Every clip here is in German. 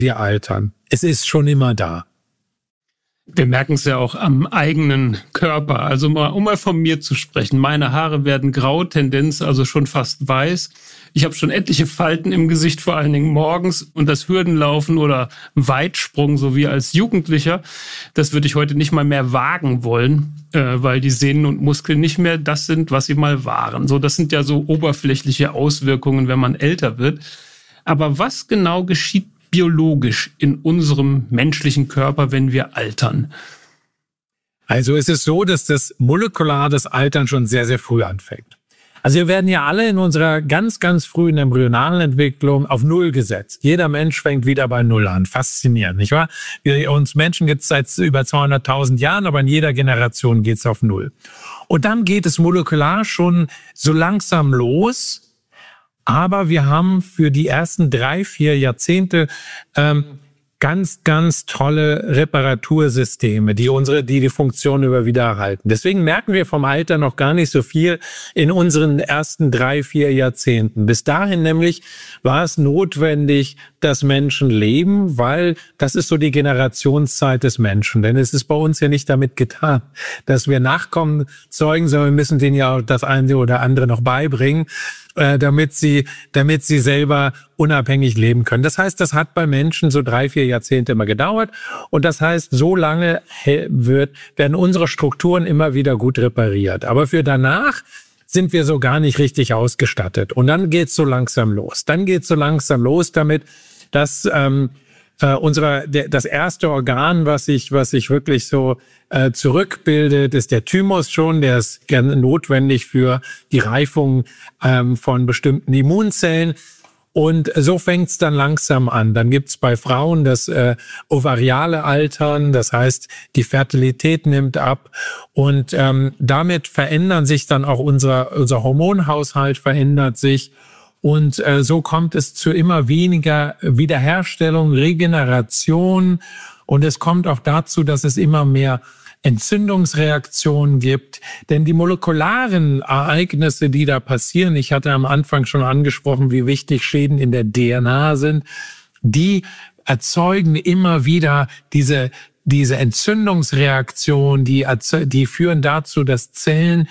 wir altern. Es ist schon immer da. Wir merken es ja auch am eigenen Körper. Also um mal von mir zu sprechen. Meine Haare werden grau, Tendenz also schon fast weiß. Ich habe schon etliche Falten im Gesicht, vor allen Dingen morgens. Und das Hürdenlaufen oder Weitsprung, so wie als Jugendlicher, das würde ich heute nicht mal mehr wagen wollen, weil die Sehnen und Muskeln nicht mehr das sind, was sie mal waren. So, das sind ja so oberflächliche Auswirkungen, wenn man älter wird. Aber was genau geschieht biologisch in unserem menschlichen Körper, wenn wir altern? Also es ist so, dass das Altern schon sehr, sehr früh anfängt. Also wir werden ja alle in unserer ganz, ganz frühen embryonalen Entwicklung auf Null gesetzt. Jeder Mensch fängt wieder bei Null an. Faszinierend, nicht wahr? Uns Menschen gibt es seit über 200.000 Jahren, aber in jeder Generation geht es auf Null. Und dann geht es molekular schon so langsam los. Aber wir haben für die ersten 3-4 Jahrzehnte ganz, ganz tolle Reparatursysteme, die Funktion immer wieder erhalten. Deswegen merken wir vom Alter noch gar nicht so viel in unseren ersten 3-4 Jahrzehnten. Bis dahin nämlich war es notwendig, dass Menschen leben, weil das ist so die Generationszeit des Menschen. Denn es ist bei uns ja nicht damit getan, dass wir Nachkommen zeugen, sondern wir müssen denen ja auch das eine oder andere noch beibringen, damit sie selber unabhängig leben können. Das heißt, das hat bei Menschen so 3-4 Jahrzehnte immer gedauert. Und das heißt, so lange werden unsere Strukturen immer wieder gut repariert. Aber für danach sind wir so gar nicht richtig ausgestattet. Und dann geht's so langsam los. Damit, dass das erste Organ, was sich wirklich so zurückbildet, ist der Thymus schon. Der ist gerne notwendig für die Reifung von bestimmten Immunzellen. Und so fängt's dann langsam an. Dann gibt's bei Frauen das ovariale Altern, das heißt, die Fertilität nimmt ab. Und damit verändern sich dann auch unser Hormonhaushalt verändert sich. Und so kommt es zu immer weniger Wiederherstellung, Regeneration. Und es kommt auch dazu, dass es immer mehr Entzündungsreaktionen gibt. Denn die molekularen Ereignisse, die da passieren, ich hatte am Anfang schon angesprochen, wie wichtig Schäden in der DNA sind, die erzeugen immer wieder diese Entzündungsreaktion, die führen dazu, dass Zellen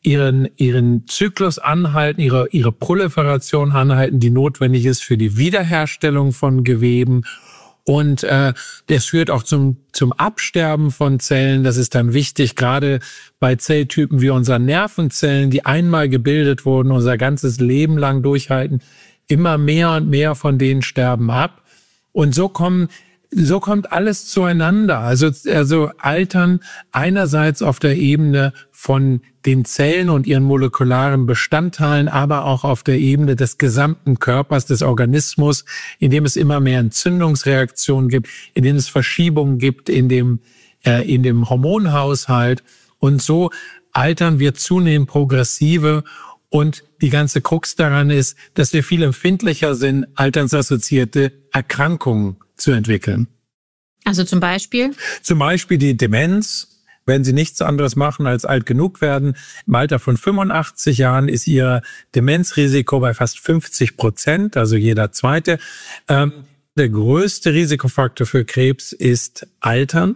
ihren Zyklus anhalten, ihre Proliferation anhalten, die notwendig ist für die Wiederherstellung von Geweben. Und das führt auch zum Absterben von Zellen. Das ist dann wichtig, gerade bei Zelltypen wie unseren Nervenzellen, die einmal gebildet wurden, unser ganzes Leben lang durchhalten. Immer mehr und mehr von denen sterben ab. Und so kommt alles zueinander. Also Altern einerseits auf der Ebene von den Zellen und ihren molekularen Bestandteilen, aber auch auf der Ebene des gesamten Körpers, des Organismus, in dem es immer mehr Entzündungsreaktionen gibt, in dem es Verschiebungen gibt in dem Hormonhaushalt. Und so altern wir zunehmend progressive. Und die ganze Krux daran ist, dass wir viel empfindlicher sind, alternsassoziierte Erkrankungen zu entwickeln. Also zum Beispiel? Zum Beispiel die Demenz. Wenn Sie nichts anderes machen als alt genug werden, im Alter von 85 Jahren ist Ihr Demenzrisiko bei fast 50%, also jeder Zweite. Der größte Risikofaktor für Krebs ist Altern.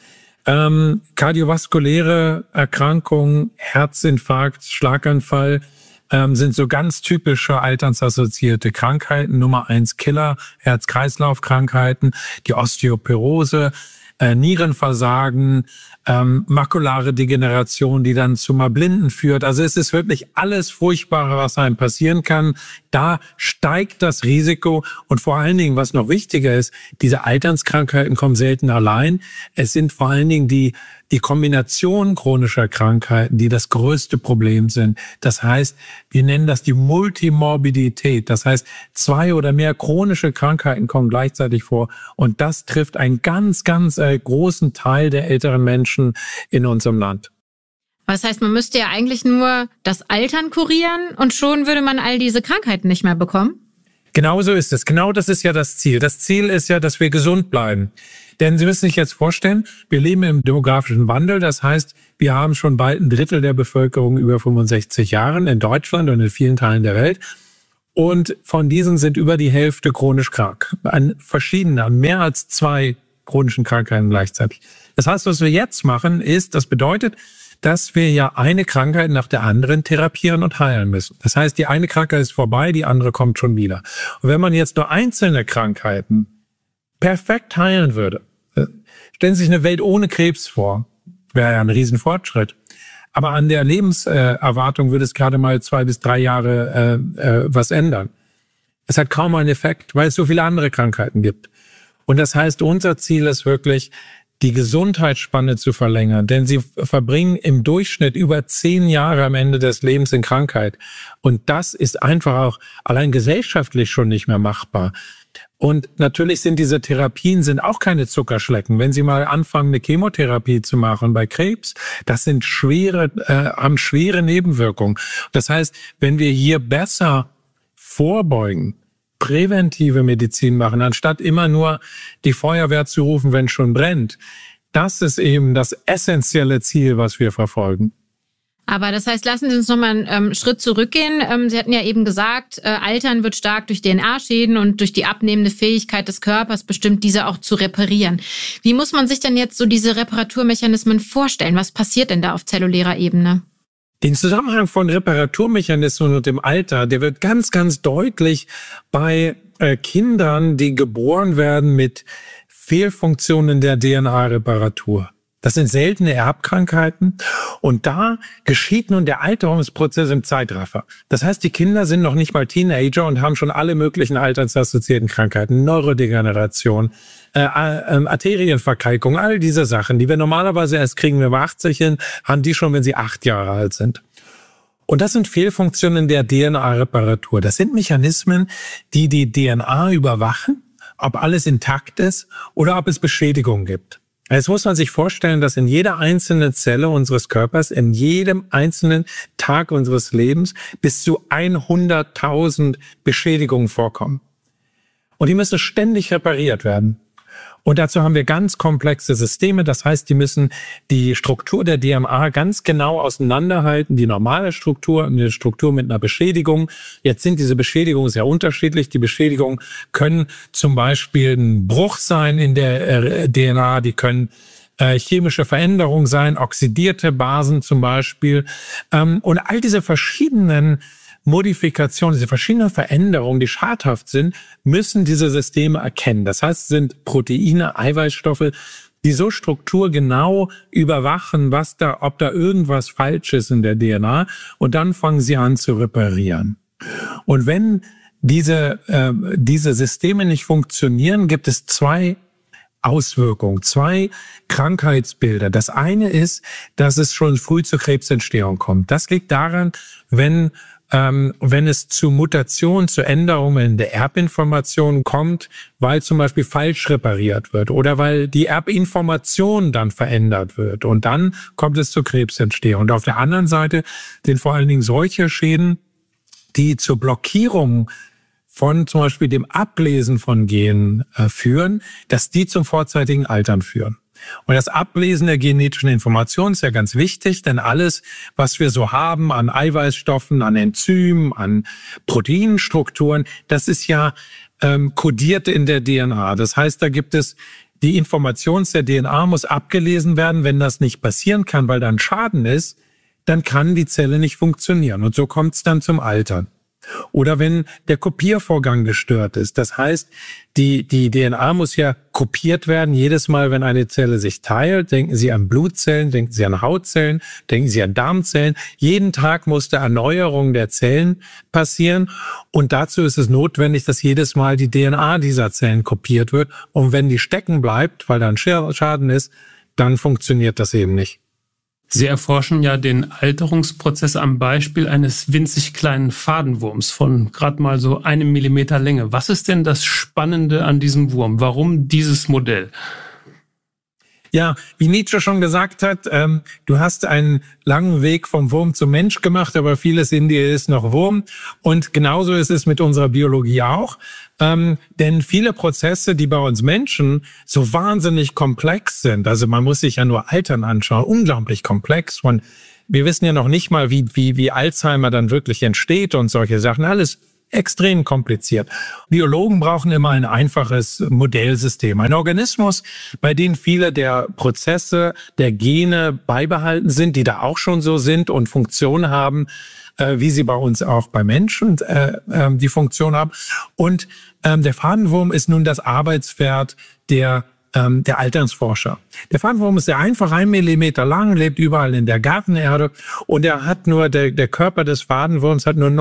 Kardiovaskuläre Erkrankungen, Herzinfarkt, Schlaganfall sind so ganz typische alternsassoziierte Krankheiten. Nummer 1 Killer, Herz-Kreislauf-Krankheiten, die Osteoporose, Nierenversagen, makulare Degeneration, die dann zu mal Blinden führt. Also es ist wirklich alles Furchtbare, was einem passieren kann. Da steigt das Risiko. Und vor allen Dingen, was noch wichtiger ist, diese Alternskrankheiten kommen selten allein. Es sind vor allen Dingen die Kombination chronischer Krankheiten, die das größte Problem sind. Das heißt, wir nennen das die Multimorbidität. Das heißt, 2 oder mehr chronische Krankheiten kommen gleichzeitig vor. Und das trifft einen ganz, ganz großen Teil der älteren Menschen in unserem Land. Das heißt, man müsste ja eigentlich nur das Altern kurieren und schon würde man all diese Krankheiten nicht mehr bekommen? Genau so ist es. Genau das ist ja das Ziel. Das Ziel ist ja, dass wir gesund bleiben. Denn Sie müssen sich jetzt vorstellen, wir leben im demografischen Wandel. Das heißt, wir haben schon bald 1/3 der Bevölkerung über 65 Jahren in Deutschland und in vielen Teilen der Welt. Und von diesen sind über die Hälfte chronisch krank. An mehr als 2 chronischen Krankheiten gleichzeitig. Das heißt, was wir jetzt machen, das bedeutet, dass wir ja eine Krankheit nach der anderen therapieren und heilen müssen. Das heißt, die eine Krankheit ist vorbei, die andere kommt schon wieder. Und wenn man jetzt nur einzelne Krankheiten perfekt heilen würde, stellen Sie sich eine Welt ohne Krebs vor, wäre ja ein Riesenfortschritt. Aber an der Lebenserwartung würde es gerade mal 2 bis 3 Jahre was ändern. Es hat kaum einen Effekt, weil es so viele andere Krankheiten gibt. Und das heißt, unser Ziel ist wirklich, die Gesundheitsspanne zu verlängern, denn sie verbringen im Durchschnitt über 10 Jahre am Ende des Lebens in Krankheit. Und das ist einfach auch allein gesellschaftlich schon nicht mehr machbar. Und natürlich sind diese Therapien auch keine Zuckerschlecken. Wenn Sie mal anfangen, eine Chemotherapie zu machen bei Krebs, das sind haben schwere Nebenwirkungen. Das heißt, wenn wir hier besser vorbeugen, präventive Medizin machen, anstatt immer nur die Feuerwehr zu rufen, wenn es schon brennt. Das ist eben das essentielle Ziel, was wir verfolgen. Aber das heißt, lassen Sie uns nochmal einen Schritt zurückgehen. Sie hatten ja eben gesagt, Altern wird stark durch DNA-Schäden und durch die abnehmende Fähigkeit des Körpers bestimmt, diese auch zu reparieren. Wie muss man sich denn jetzt so diese Reparaturmechanismen vorstellen? Was passiert denn da auf zellulärer Ebene? Den Zusammenhang von Reparaturmechanismen und dem Alter, der wird ganz, ganz deutlich bei Kindern, die geboren werden mit Fehlfunktionen der DNA-Reparatur. Das sind seltene Erbkrankheiten und da geschieht nun der Alterungsprozess im Zeitraffer. Das heißt, die Kinder sind noch nicht mal Teenager und haben schon alle möglichen altersassoziierten Krankheiten, Neurodegeneration, Arterienverkalkung, all diese Sachen, die wir normalerweise erst kriegen, wenn wir 80 sind, haben die schon, wenn sie 8 Jahre alt sind. Und das sind Fehlfunktionen der DNA-Reparatur. Das sind Mechanismen, die die DNA überwachen, ob alles intakt ist oder ob es Beschädigungen gibt. Jetzt muss man sich vorstellen, dass in jeder einzelnen Zelle unseres Körpers, in jedem einzelnen Tag unseres Lebens bis zu 100.000 Beschädigungen vorkommen. Und die müssen ständig repariert werden. Und dazu haben wir ganz komplexe Systeme. Das heißt, die müssen die Struktur der DNA ganz genau auseinanderhalten. Die normale Struktur und die Struktur mit einer Beschädigung. Jetzt sind diese Beschädigungen sehr unterschiedlich. Die Beschädigungen können zum Beispiel ein Bruch sein in der DNA. Die können chemische Veränderungen sein, oxidierte Basen zum Beispiel. Und all diese verschiedenen Modifikationen, diese verschiedenen Veränderungen, die schadhaft sind, müssen diese Systeme erkennen. Das heißt, es sind Proteine, Eiweißstoffe, die so strukturgenau überwachen, ob da irgendwas falsch ist in der DNA, und dann fangen sie an zu reparieren. Und wenn diese Systeme nicht funktionieren, gibt es 2 Auswirkungen, 2 Krankheitsbilder. Das eine ist, dass es schon früh zur Krebsentstehung kommt. Das liegt daran, wenn es zu Mutationen, zu Änderungen in der Erbinformation kommt, weil zum Beispiel falsch repariert wird oder weil die Erbinformation dann verändert wird. Und dann kommt es zur Krebsentstehung. Und auf der anderen Seite sind vor allen Dingen solche Schäden, die zur Blockierung von zum Beispiel dem Ablesen von Genen führen, dass die zum vorzeitigen Altern führen. Und das Ablesen der genetischen Information ist ja ganz wichtig, denn alles, was wir so haben an Eiweißstoffen, an Enzymen, an Proteinstrukturen, das ist ja kodiert in der DNA. Das heißt, da gibt es die Information der DNA muss abgelesen werden. Wenn das nicht passieren kann, weil da ein Schaden ist, dann kann die Zelle nicht funktionieren. Und so kommt es dann zum Altern. Oder wenn der Kopiervorgang gestört ist. Das heißt, die DNA muss ja kopiert werden. Jedes Mal, wenn eine Zelle sich teilt, denken Sie an Blutzellen, denken Sie an Hautzellen, denken Sie an Darmzellen. Jeden Tag muss eine Erneuerung der Zellen passieren. Und dazu ist es notwendig, dass jedes Mal die DNA dieser Zellen kopiert wird. Und wenn die stecken bleibt, weil da ein Schaden ist, dann funktioniert das eben nicht. Sie erforschen ja den Alterungsprozess am Beispiel eines winzig kleinen Fadenwurms von gerade mal so 1 Millimeter Länge. Was ist denn das Spannende an diesem Wurm? Warum dieses Modell? Ja, wie Nietzsche schon gesagt hat, du hast einen langen Weg vom Wurm zum Mensch gemacht, aber vieles in dir ist noch Wurm. Und genauso ist es mit unserer Biologie auch. Denn viele Prozesse, die bei uns Menschen so wahnsinnig komplex sind, also man muss sich ja nur Altern anschauen, unglaublich komplex. Und wir wissen ja noch nicht mal, wie Alzheimer dann wirklich entsteht und solche Sachen. Alles extrem kompliziert. Biologen brauchen immer ein einfaches Modellsystem. Ein Organismus, bei dem viele der Prozesse, der Gene beibehalten sind, die da auch schon so sind und Funktionen haben, wie sie bei uns auch bei Menschen die Funktion haben. Und der Fadenwurm ist nun das Arbeitspferd der Alternsforscher. Der Fadenwurm ist sehr einfach, 1 Millimeter lang, lebt überall in der Gartenerde und er hat nur, der Körper des Fadenwurms hat nur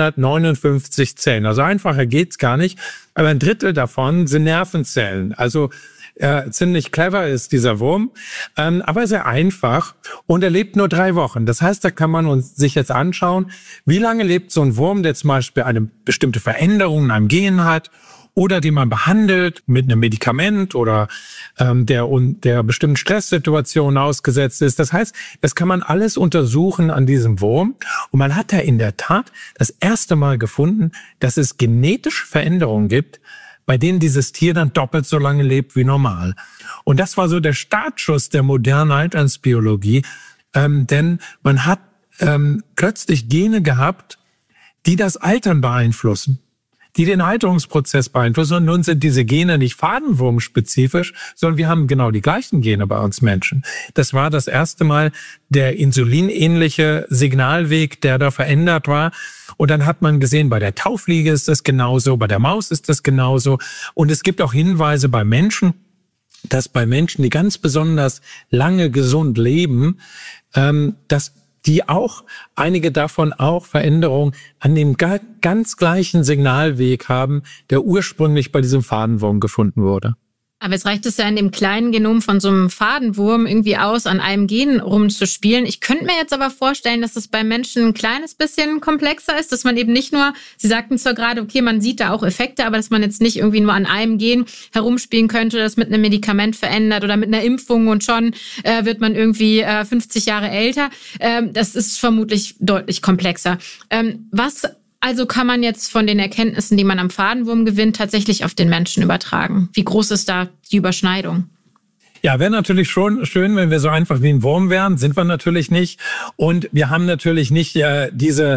959 Zellen. Also einfacher geht's gar nicht, aber 1/3 davon sind Nervenzellen. Also ziemlich clever ist dieser Wurm, aber sehr einfach und er lebt nur 3 Wochen. Das heißt, da kann man sich jetzt anschauen, wie lange lebt so ein Wurm, der zum Beispiel eine bestimmte Veränderung in einem Gen hat oder den man behandelt mit einem Medikament oder der bestimmten Stresssituationen ausgesetzt ist. Das heißt, das kann man alles untersuchen an diesem Wurm. Und man hat da in der Tat das erste Mal gefunden, dass es genetische Veränderungen gibt, bei denen dieses Tier dann doppelt so lange lebt wie normal. Und das war so der Startschuss der modernen Alternsbiologie, denn man hat plötzlich Gene gehabt, die das Altern beeinflussen, die den Alterungsprozess beeinflussen. Und nun sind diese Gene nicht fadenwurmspezifisch, sondern wir haben genau die gleichen Gene bei uns Menschen. Das war das erste Mal der insulinähnliche Signalweg, der da verändert war. Und dann hat man gesehen, bei der Taufliege ist das genauso, bei der Maus ist das genauso. Und es gibt auch Hinweise bei Menschen, dass bei Menschen, die ganz besonders lange gesund leben, dass die auch, einige davon auch Veränderungen an dem ganz gleichen Signalweg haben, der ursprünglich bei diesem Fadenwurm gefunden wurde. Aber jetzt reicht es ja in dem kleinen Genom von so einem Fadenwurm irgendwie aus, an einem Gen rumzuspielen. Ich könnte mir jetzt aber vorstellen, dass das bei Menschen ein kleines bisschen komplexer ist, dass man eben nicht nur, Sie sagten zwar gerade, okay, man sieht da auch Effekte, aber dass man jetzt nicht irgendwie nur an einem Gen herumspielen könnte, das mit einem Medikament verändert oder mit einer Impfung und schon wird man irgendwie 50 Jahre älter. Das ist vermutlich deutlich komplexer. Was also kann man jetzt von den Erkenntnissen, die man am Fadenwurm gewinnt, tatsächlich auf den Menschen übertragen? Wie groß ist da die Überschneidung? Ja, wäre natürlich schon schön, wenn wir so einfach wie ein Wurm wären. Sind wir natürlich nicht. Und wir haben natürlich nicht diese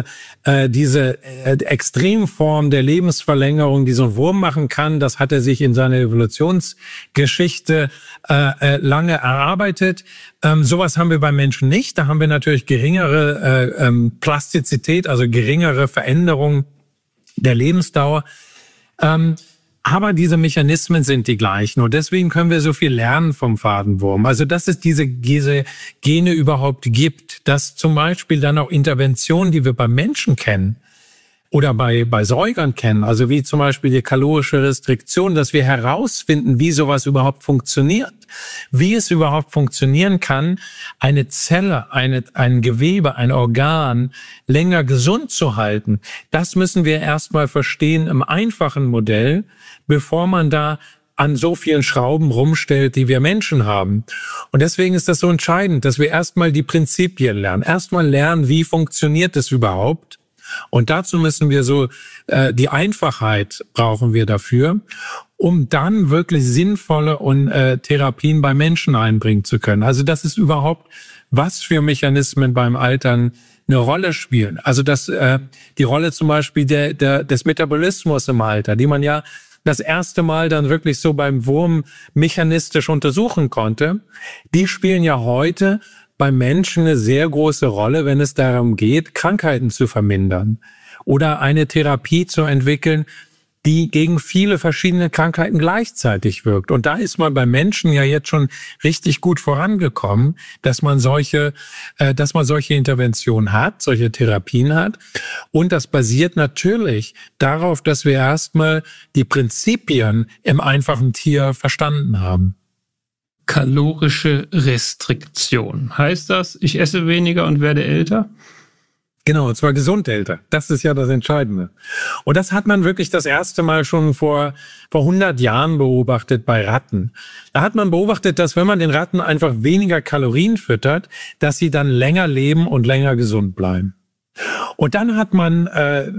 Extremform der Lebensverlängerung, die so ein Wurm machen kann. Das hat er sich in seiner Evolutionsgeschichte lange erarbeitet. Sowas haben wir beim Menschen nicht. Da haben wir natürlich geringere Plastizität, also geringere Veränderung der Lebensdauer. Aber diese Mechanismen sind die gleichen und deswegen können wir so viel lernen vom Fadenwurm. Also dass es diese Gene überhaupt gibt, dass zum Beispiel dann auch Interventionen, die wir beim Menschen kennen oder bei Säugern kennen, also wie zum Beispiel die kalorische Restriktion, dass wir herausfinden, wie sowas überhaupt funktioniert, wie es überhaupt funktionieren kann, eine Zelle, ein Gewebe, ein Organ länger gesund zu halten. Das müssen wir erstmal verstehen im einfachen Modell, bevor man da an so vielen Schrauben rumstellt, die wir Menschen haben. Und deswegen ist das so entscheidend, dass wir erstmal die Prinzipien lernen. Erstmal lernen, wie funktioniert es überhaupt. Und dazu müssen wir so, die Einfachheit brauchen wir dafür, um dann wirklich sinnvolle Therapien bei Menschen einbringen zu können. Also das ist überhaupt, was für Mechanismen beim Altern eine Rolle spielen. Also die Rolle zum Beispiel des Metabolismus im Alter, die man ja das erste Mal dann wirklich so beim Wurm mechanistisch untersuchen konnte, die spielen ja heute bei Menschen eine sehr große Rolle, wenn es darum geht, Krankheiten zu vermindern oder eine Therapie zu entwickeln, die gegen viele verschiedene Krankheiten gleichzeitig wirkt. Und da ist man bei Menschen ja jetzt schon richtig gut vorangekommen, dass man solche Interventionen hat, solche Therapien hat. Und das basiert natürlich darauf, dass wir erstmal die Prinzipien im einfachen Tier verstanden haben. Kalorische Restriktion. Heißt das, ich esse weniger und werde älter? Genau, und zwar gesund älter. Das ist ja das Entscheidende. Und das hat man wirklich das erste Mal schon vor 100 Jahren beobachtet bei Ratten. Da hat man beobachtet, dass wenn man den Ratten einfach weniger Kalorien füttert, dass sie dann länger leben und länger gesund bleiben. Und dann hat man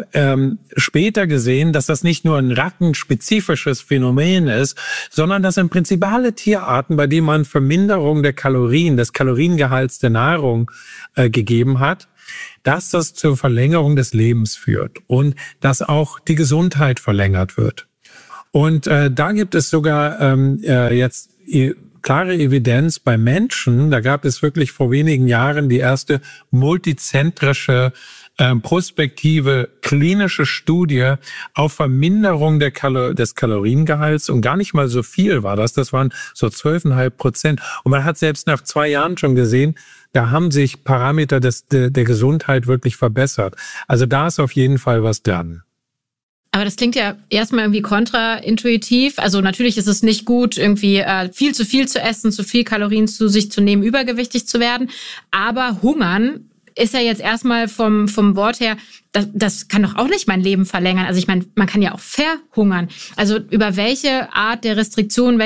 später gesehen, dass das nicht nur ein rattenspezifisches Phänomen ist, sondern dass im Prinzip alle Tierarten, bei denen man Verminderung der Kalorien, des Kaloriengehalts der Nahrung gegeben hat, dass das zur Verlängerung des Lebens führt und dass auch die Gesundheit verlängert wird. Und da gibt es sogar jetzt klare Evidenz bei Menschen. Da gab es wirklich vor wenigen Jahren die erste multizentrische prospektive klinische Studie auf Verminderung des Kaloriengehalts, und gar nicht mal so viel war das. Das waren so 12,5%. Und man hat selbst nach 2 Jahren schon gesehen, da haben sich Parameter der Gesundheit wirklich verbessert. Also da ist auf jeden Fall was dran. Aber das klingt ja erstmal irgendwie kontraintuitiv. Also natürlich ist es nicht gut, irgendwie viel zu essen, zu viel Kalorien zu sich zu nehmen, übergewichtig zu werden. Aber Hungern ist ja jetzt erstmal vom Wort her, das kann doch auch nicht mein Leben verlängern. Also ich meine, man kann ja auch verhungern. Also über welche Art der Restriktion,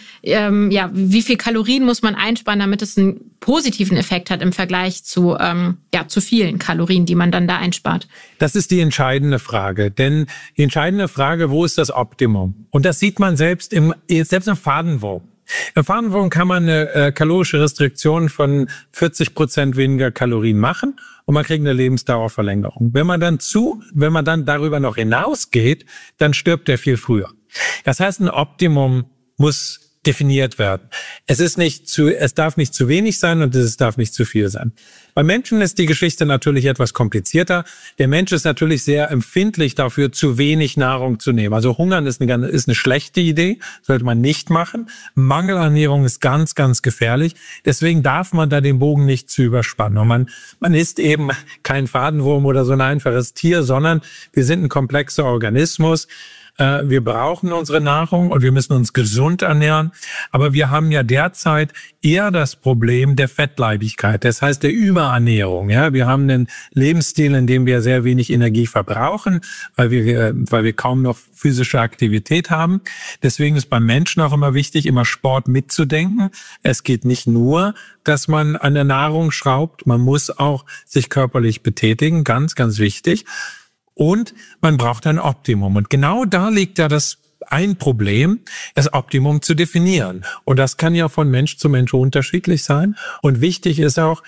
wie viel Kalorien muss man einsparen, damit es einen positiven Effekt hat im Vergleich zu vielen Kalorien, die man dann da einspart? Das ist die entscheidende Frage. Denn die entscheidende Frage, wo ist das Optimum? Und das sieht man selbst im Fadenwurm. Im Fadenwurm kann man eine kalorische Restriktion von 40% weniger Kalorien machen und man kriegt eine Lebensdauerverlängerung. Wenn man dann darüber noch hinausgeht, dann stirbt er viel früher. Das heißt, ein Optimum muss definiert werden. Es darf nicht zu wenig sein und es darf nicht zu viel sein. Bei Menschen ist die Geschichte natürlich etwas komplizierter. Der Mensch ist natürlich sehr empfindlich dafür, zu wenig Nahrung zu nehmen. Also Hungern ist eine schlechte Idee, sollte man nicht machen. Mangelernährung ist ganz, ganz gefährlich. Deswegen darf man da den Bogen nicht zu überspannen. Und man ist eben kein Fadenwurm oder so ein einfaches Tier, sondern wir sind ein komplexer Organismus. Wir brauchen unsere Nahrung und wir müssen uns gesund ernähren. Aber wir haben ja derzeit eher das Problem der Fettleibigkeit, das heißt der Überernährung. Ja, wir haben einen Lebensstil, in dem wir sehr wenig Energie verbrauchen, weil wir kaum noch physische Aktivität haben. Deswegen ist beim Menschen auch immer wichtig, immer Sport mitzudenken. Es geht nicht nur, dass man an der Nahrung schraubt, man muss auch sich körperlich betätigen, ganz, ganz wichtig. Und man braucht ein Optimum. Und genau da liegt ja ein Problem, das Optimum zu definieren. Und das kann ja von Mensch zu Mensch unterschiedlich sein. Und wichtig ist auch,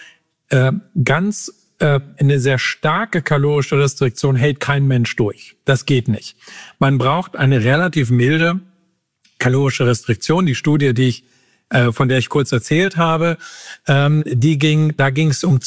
eine sehr starke kalorische Restriktion hält kein Mensch durch. Das geht nicht. Man braucht eine relativ milde kalorische Restriktion. Die Studie, von der ich kurz erzählt habe, da ging es um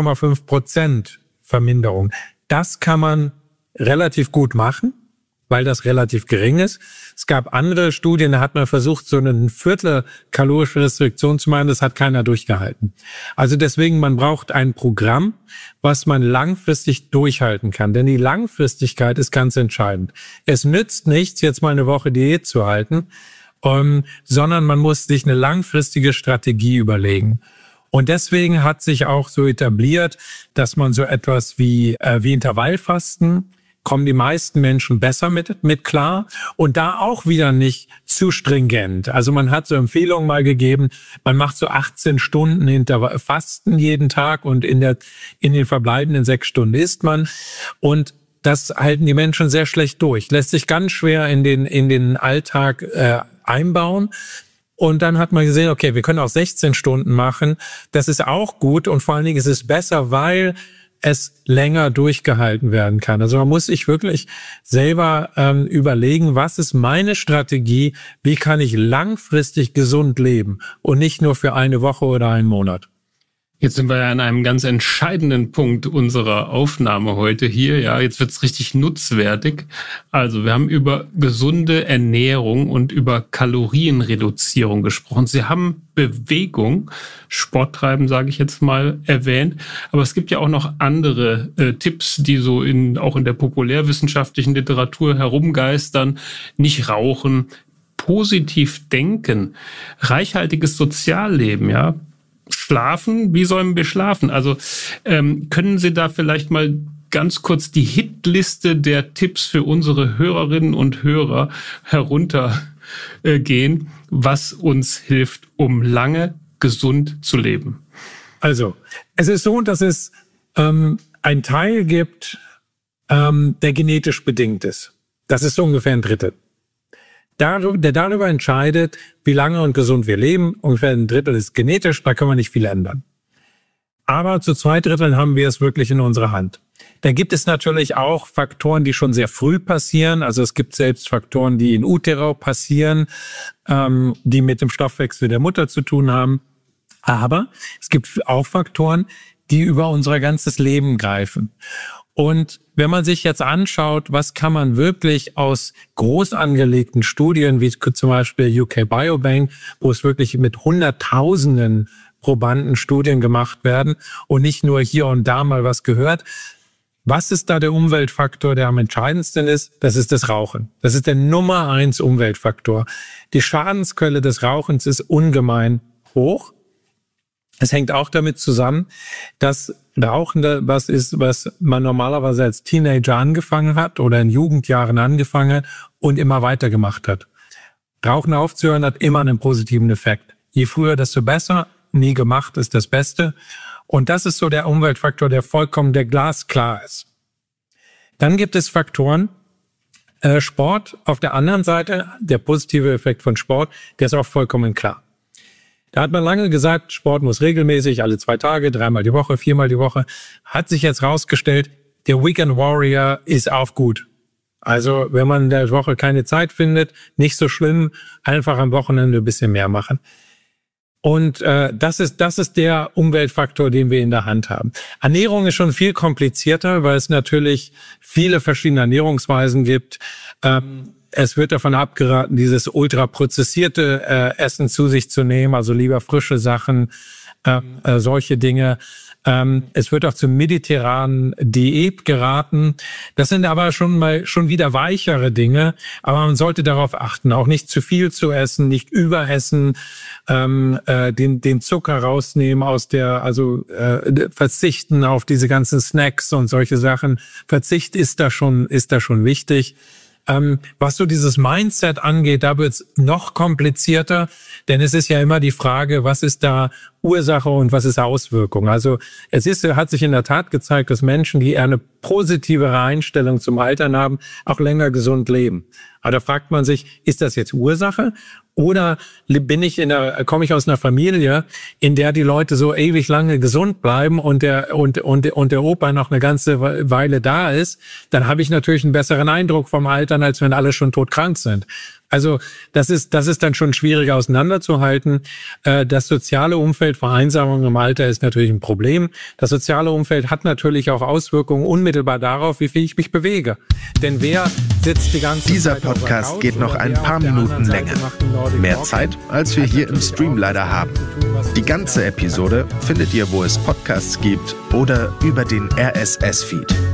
12,5% Verminderung. Das kann man relativ gut machen, weil das relativ gering ist. Es gab andere Studien, da hat man versucht, so eine Viertel kalorische Restriktion zu machen, das hat keiner durchgehalten. Also deswegen, man braucht ein Programm, was man langfristig durchhalten kann, denn die Langfristigkeit ist ganz entscheidend. Es nützt nichts, jetzt mal eine Woche Diät zu halten, sondern man muss sich eine langfristige Strategie überlegen. Und deswegen hat sich auch so etabliert, dass man so etwas wie Intervallfasten, kommen die meisten Menschen besser mit klar und da auch wieder nicht zu stringent. Also man hat so Empfehlungen mal gegeben, man macht so 18 Stunden Fasten jeden Tag und in den verbleibenden 6 Stunden isst man, und das halten die Menschen sehr schlecht durch. Lässt sich ganz schwer in den Alltag einbauen. Und dann hat man gesehen, okay, wir können auch 16 Stunden machen. Das ist auch gut und vor allen Dingen ist es besser, weil es länger durchgehalten werden kann. Also man muss sich wirklich selber überlegen, was ist meine Strategie, wie kann ich langfristig gesund leben und nicht nur für eine Woche oder einen Monat. Jetzt sind wir ja an einem ganz entscheidenden Punkt unserer Aufnahme heute hier. Ja, jetzt wird's richtig nutzwertig. Also wir haben über gesunde Ernährung und über Kalorienreduzierung gesprochen. Sie haben Bewegung, Sport treiben, sage ich jetzt mal, erwähnt. Aber es gibt ja auch noch andere Tipps, die so auch in der populärwissenschaftlichen Literatur herumgeistern. Nicht rauchen, positiv denken, reichhaltiges Sozialleben, ja. Schlafen, wie sollen wir schlafen? Also können Sie da vielleicht mal ganz kurz die Hitliste der Tipps für unsere Hörerinnen und Hörer heruntergehen, was uns hilft, um lange gesund zu leben? Also, es ist so, dass es einen Teil gibt, der genetisch bedingt ist. Das ist so ungefähr ein Drittel. Der darüber entscheidet, wie lange und gesund wir leben. Ungefähr ein Drittel ist genetisch, da können wir nicht viel ändern. Aber zu 2/3 haben wir es wirklich in unserer Hand. Da gibt es natürlich auch Faktoren, die schon sehr früh passieren. Also es gibt selbst Faktoren, die in utero passieren, die mit dem Stoffwechsel der Mutter zu tun haben. Aber es gibt auch Faktoren, die über unser ganzes Leben greifen. Und wenn man sich jetzt anschaut, was kann man wirklich aus groß angelegten Studien, wie zum Beispiel UK Biobank, wo es wirklich mit Hunderttausenden Probanden Studien gemacht werden und nicht nur hier und da mal was gehört. Was ist da der Umweltfaktor, der am entscheidendsten ist? Das ist das Rauchen. Das ist der Nummer 1 Umweltfaktor. Die Schadensquelle des Rauchens ist ungemein hoch. Es hängt auch damit zusammen, dass Rauchen was ist, was man normalerweise als Teenager angefangen hat oder in Jugendjahren angefangen hat und immer weitergemacht hat. Rauchen aufzuhören hat immer einen positiven Effekt. Je früher, desto besser. Nie gemacht ist das Beste. Und das ist so der Umweltfaktor, der glasklar ist. Dann gibt es Faktoren, Sport auf der anderen Seite, der positive Effekt von Sport, der ist auch vollkommen klar. Da hat man lange gesagt, Sport muss regelmäßig, alle 2 Tage, 3-mal die Woche, 4-mal die Woche. Hat sich jetzt rausgestellt, der Weekend Warrior ist auch gut. Also wenn man in der Woche keine Zeit findet, nicht so schlimm, einfach am Wochenende ein bisschen mehr machen. Und das ist der Umweltfaktor, den wir in der Hand haben. Ernährung ist schon viel komplizierter, weil es natürlich viele verschiedene Ernährungsweisen gibt. Es wird davon abgeraten, dieses ultraprozessierte Essen zu sich zu nehmen, also lieber frische Sachen, solche Dinge. Es wird auch zur mediterranen Diät geraten. Das sind aber schon wieder weichere Dinge. Aber man sollte darauf achten, auch nicht zu viel zu essen, nicht überessen, den Zucker rausnehmen verzichten auf diese ganzen Snacks und solche Sachen. Verzicht ist da schon wichtig. Was so dieses Mindset angeht, da wird's noch komplizierter, denn es ist ja immer die Frage, was ist da Ursache und was ist Auswirkung? Also hat sich in der Tat gezeigt, dass Menschen, die eher eine positivere Einstellung zum Altern haben, auch länger gesund leben. Aber da fragt man sich, ist das jetzt Ursache? Oder komme ich aus einer Familie, in der die Leute so ewig lange gesund bleiben und der Opa noch eine ganze Weile da ist, dann habe ich natürlich einen besseren Eindruck vom Altern, als wenn alle schon todkrank sind. Also das ist dann schon schwierig auseinanderzuhalten. Das soziale Umfeld, Vereinsamung im Alter ist natürlich ein Problem. Das soziale Umfeld hat natürlich auch Auswirkungen unmittelbar darauf, wie viel ich mich bewege. Denn wer sitzt die ganze Zeit Dieser Podcast geht noch ein paar Minuten länger. Mehr Zeit, als wir hier im Stream leider haben. Die ganze Episode findet ihr, wo es Podcasts gibt oder über den RSS-Feed.